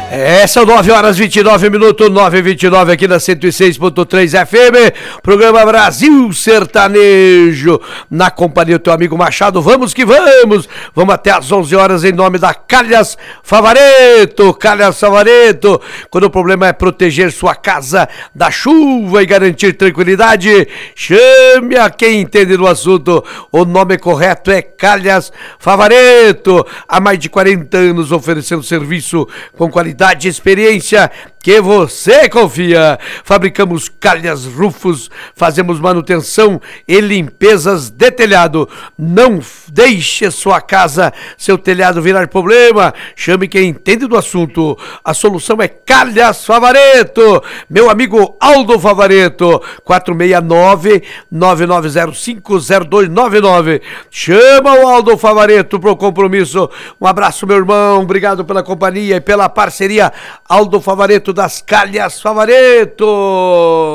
São 9h29, 9h29 aqui na 106.3 FM, programa Brasil Sertanejo, na companhia do teu amigo Machado. Vamos que vamos, vamos até às 11 horas em nome da Calhas Favareto. Calhas Favareto, quando o problema é proteger sua casa da chuva e garantir tranquilidade, chame a quem entende do assunto. O nome correto é Calhas Favareto, há mais de 40 anos oferecendo serviço com qualidade e experiência que você confia. Fabricamos calhas, rufos, fazemos manutenção e limpezas de telhado. Não deixe sua casa, seu telhado virar problema. Chame quem entende do assunto. A solução é Calhas Favareto. Meu amigo Aldo Favareto, 469-9905-0299. Chama o Aldo Favareto pro compromisso. Um abraço, meu irmão. Obrigado pela companhia e pela parceria. Aldo Favareto das Calhas Favareto.